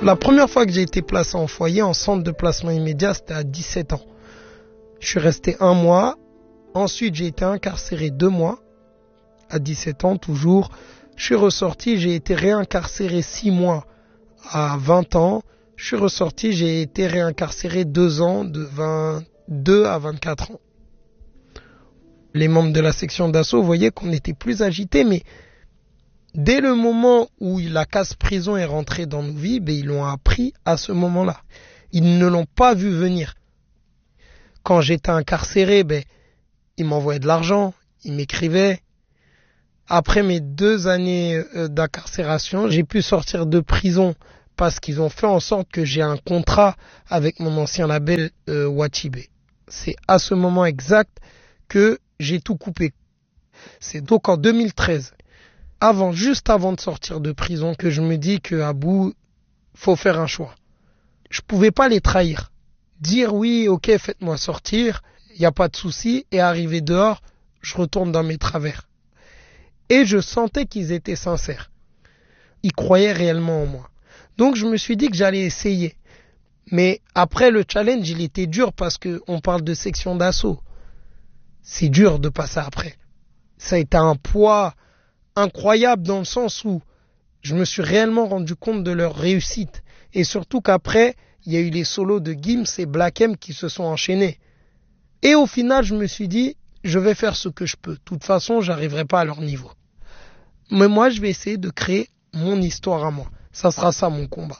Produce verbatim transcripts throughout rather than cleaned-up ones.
La première fois que j'ai été placé en foyer, en centre de placement immédiat, c'était à dix-sept ans. Je suis resté un mois. Ensuite, j'ai été incarcéré deux mois. À dix-sept ans, toujours. Je suis ressorti, j'ai été réincarcéré six mois à vingt ans. Je suis ressorti, j'ai été réincarcéré deux ans, de vingt-deux à vingt-quatre ans. Les membres de la section d'assaut voyaient qu'on était plus agités, mais dès le moment où la casse-prison est rentrée dans nos vies, ben, ils l'ont appris à ce moment-là. Ils ne l'ont pas vu venir. Quand j'étais incarcéré, ben, ils m'envoyaient de l'argent, ils m'écrivaient. Après mes deux années d'incarcération, j'ai pu sortir de prison parce qu'ils ont fait en sorte que j'ai un contrat avec mon ancien label euh, Wachibé. C'est à ce moment exact que j'ai tout coupé. C'est donc en deux mille treize, avant, juste avant de sortir de prison, que je me dis que à bout, faut faire un choix. Je pouvais pas les trahir. Dire oui, ok, faites-moi sortir, il n'y a pas de souci, et arriver dehors, je retourne dans mes travers. Et je sentais qu'ils étaient sincères. Ils croyaient réellement en moi. Donc je me suis dit que j'allais essayer. Mais après, le challenge, il était dur parce qu'on parle de section d'assaut. C'est dur de passer après. Ça a été un poids incroyable dans le sens où je me suis réellement rendu compte de leur réussite. Et surtout qu'après, il y a eu les solos de Gims et Black M qui se sont enchaînés. Et au final, je me suis dit, je vais faire ce que je peux. De toute façon, j'arriverai pas à leur niveau. Mais moi, je vais essayer de créer mon histoire à moi. Ça sera ça mon combat.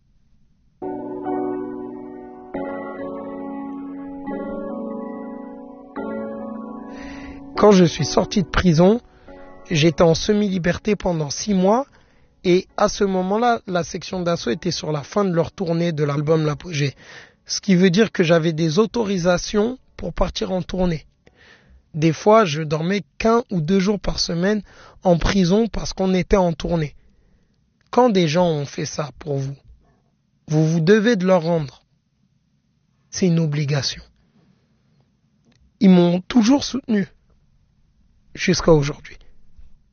Quand je suis sorti de prison, j'étais en semi-liberté pendant six mois. Et à ce moment-là, la section d'assaut était sur la fin de leur tournée de l'album L'Apogée. Ce qui veut dire que j'avais des autorisations pour partir en tournée. Des fois, je dormais qu'un ou deux jours par semaine en prison parce qu'on était en tournée. Quand des gens ont fait ça pour vous, vous vous devez de leur rendre. C'est une obligation. Ils m'ont toujours soutenu jusqu'à aujourd'hui.